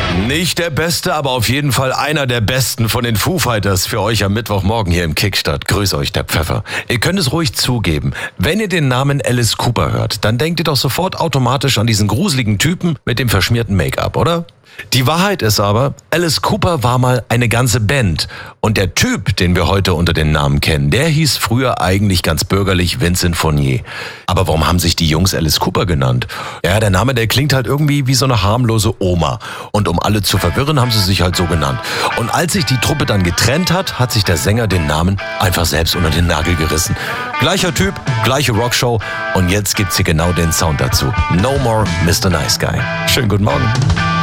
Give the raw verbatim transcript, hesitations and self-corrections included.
Nicht der Beste, aber auf jeden Fall einer der Besten von den Foo Fighters für euch am Mittwochmorgen hier im Kickstart. Grüß euch, der Pfeffer. Ihr könnt es ruhig zugeben. Wenn ihr den Namen Alice Cooper hört, dann denkt ihr doch sofort automatisch an diesen gruseligen Typen mit dem verschmierten Make-up, oder? Die Wahrheit ist aber, Alice Cooper war mal eine ganze Band. Und der Typ, den wir heute unter den Namen kennen, der hieß früher eigentlich ganz bürgerlich Vincent Fournier. Aber warum haben sich die Jungs Alice Cooper genannt? Ja, der Name, der klingt halt irgendwie wie so eine harmlose Oma. Und um alle zu verwirren, haben sie sich halt so genannt. Und als sich die Truppe dann getrennt hat, hat sich der Sänger den Namen einfach selbst unter den Nagel gerissen. Gleicher Typ, gleiche Rockshow. Und jetzt gibt's hier genau den Sound dazu. No more Mister Nice Guy. Schönen guten Morgen.